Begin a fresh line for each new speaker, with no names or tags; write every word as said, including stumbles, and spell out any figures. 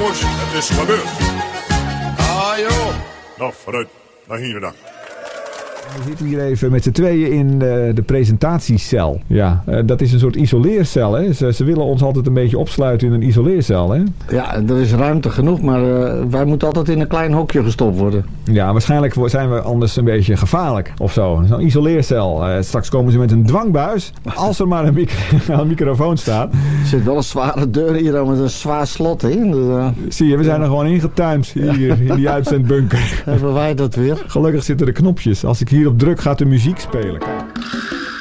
jongens, het is gebeurd. Ah, joh. Nou, vooruit. Naar hier dan.
We zitten hier even met z'n tweeën in uh, de presentatiecel. Ja, uh, dat is een soort isoleercel. Hè? Ze, ze willen ons altijd een beetje opsluiten in een isoleercel. Hè?
Ja, er is ruimte genoeg, maar uh, wij moeten altijd in een klein hokje gestopt worden.
Ja, waarschijnlijk zijn we anders een beetje gevaarlijk of zo. Zo'n isoleercel. Uh, straks komen ze met een dwangbuis. Als er maar een, micro- een microfoon staat.
Er zit wel een zware deur hier met een zwaar slot in. Uh,
Zie je, we zijn er gewoon ingetuimd hier ja. in die uitzendbunker.
Hebben wij dat weer?
Gelukkig zitten er knopjes. Als ik hierop druk gaat de muziek spelen. Kijk.